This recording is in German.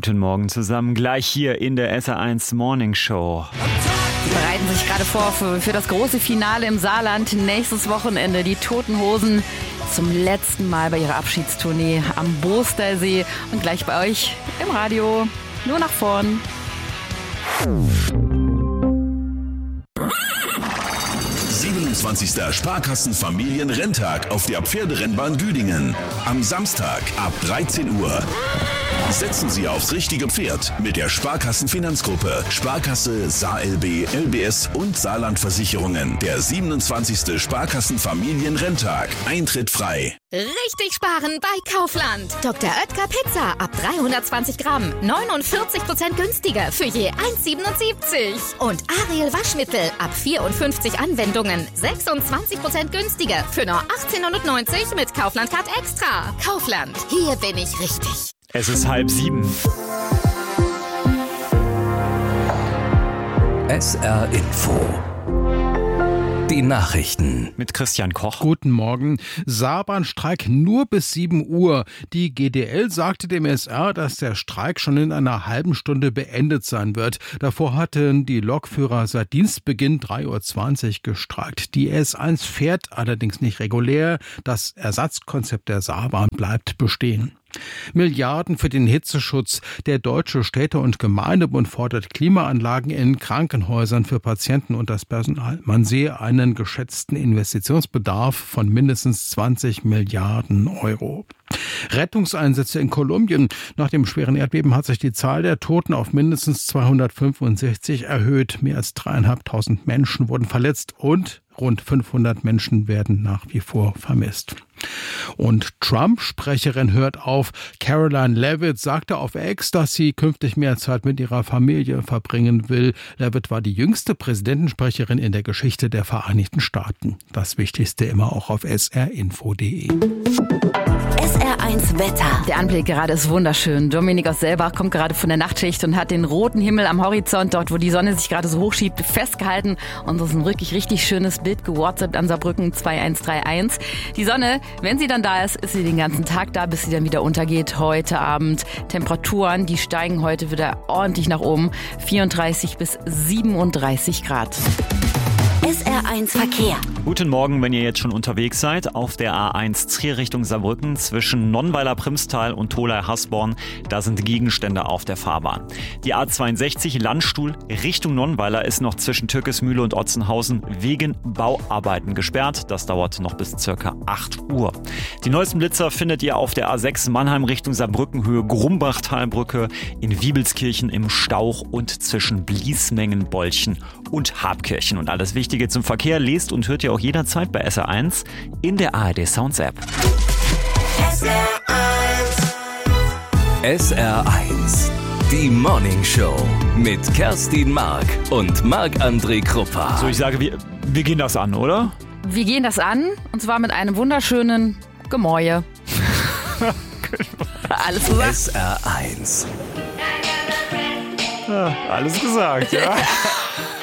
Guten Morgen zusammen, gleich hier in der SR1 Morning Show. Sie bereiten sich gerade vor für das große Finale im Saarland. Nächstes Wochenende die Toten Hosen zum letzten Mal bei ihrer Abschiedstournee am Bostersee. Und gleich bei euch im Radio, nur nach vorn. 27. Sparkassen-Familienrenntag auf der Pferderennbahn Düdingen. Am Samstag ab 13 Uhr. Setzen Sie aufs richtige Pferd mit der Sparkassen-Finanzgruppe, Sparkasse, SaarLB, LBS und Saarlandversicherungen. Der 27. Sparkassen-Familienrenntag. Eintritt frei. Richtig sparen bei Kaufland. Dr. Oetker Pizza ab 320 Gramm. 49% günstiger für je 1,77. Und Ariel Waschmittel ab 54 Anwendungen. 26% günstiger für nur 18,90 mit Kaufland Card Extra. Kaufland, hier bin ich richtig. Es ist 6:30. SR Info. Die Nachrichten. Mit Christian Koch. Guten Morgen. Saarbahnstreik nur bis 7 Uhr. Die GDL sagte dem SR, dass der Streik schon in einer halben Stunde beendet sein wird. Davor hatten die Lokführer seit Dienstbeginn 3:20 Uhr gestreikt. Die S1 fährt allerdings nicht regulär. Das Ersatzkonzept der Saarbahn bleibt bestehen. Milliarden für den Hitzeschutz. Der Deutsche Städte- und Gemeindebund fordert Klimaanlagen in Krankenhäusern für Patienten und das Personal. Man sehe einen geschätzten Investitionsbedarf von mindestens 20 Milliarden Euro. Rettungseinsätze in Kolumbien. Nach dem schweren Erdbeben hat sich die Zahl der Toten auf mindestens 265 erhöht. Mehr als 3.500 Menschen wurden verletzt und rund 500 Menschen werden nach wie vor vermisst. Und Trump-Sprecherin hört auf. Caroline Leavitt sagte auf X, dass sie künftig mehr Zeit mit ihrer Familie verbringen will. Leavitt war die jüngste Präsidentensprecherin in der Geschichte der Vereinigten Staaten. Das Wichtigste immer auch auf srinfo.de. SR1 Wetter. Der Anblick gerade ist wunderschön. Dominik aus Selbach kommt gerade von der Nachtschicht und hat den roten Himmel am Horizont, dort wo die Sonne sich gerade so hochschiebt, festgehalten. Und das ist ein wirklich richtig schönes Bild gewhatsappt an Saarbrücken 2131. Die Sonne, wenn sie dann da ist, ist sie den ganzen Tag da, bis sie dann wieder untergeht. Heute Abend Temperaturen, die steigen heute wieder ordentlich nach oben. 34 bis 37 Grad. SR1 Verkehr. Guten Morgen, wenn ihr jetzt schon unterwegs seid. Auf der A1 Trier Richtung Saarbrücken zwischen Nonnweiler-Primstal und Tholey-Hasborn, da sind Gegenstände auf der Fahrbahn. Die A62 Landstuhl Richtung Nonnweiler ist noch zwischen Türkismühle und Otzenhausen wegen Bauarbeiten gesperrt. Das dauert noch bis ca. 8 Uhr. Die neuesten Blitzer findet ihr auf der A6 Mannheim Richtung Saarbrücken Höhe Grumbachtalbrücke, in Wiebelskirchen im Stauch und zwischen Bliesmengen, Bolchen und Habkirchen. Und alles Wichtige zum Verkehr lest und hört ihr auch jederzeit bei SR1 in der ARD Sounds App. SR1. Die Morning Show mit Kerstin Mark und Marc-André Kruppa. So, ich sage, wir gehen das an, oder? Wir gehen das an, und zwar mit einem wunderschönen Gemäue. Alles gesagt. SR1. Ja, alles gesagt, ja.